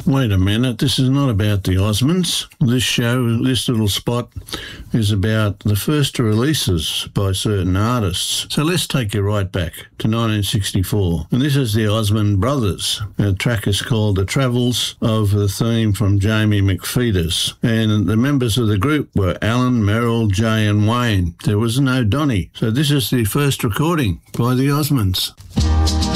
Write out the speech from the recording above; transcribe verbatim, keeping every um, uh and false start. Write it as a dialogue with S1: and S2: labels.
S1: Wait a minute, this is not about the Osmonds. This show, this little spot, is about the first releases by certain artists. So let's take you right back to nineteen sixty-four. And this is the Osmond Brothers. The track is called The Travels of the theme from Jamie McFeeters. And the members of the group were Alan, Merrill, Jay and Wayne. There was no Donny. So this is the first recording by the Osmonds.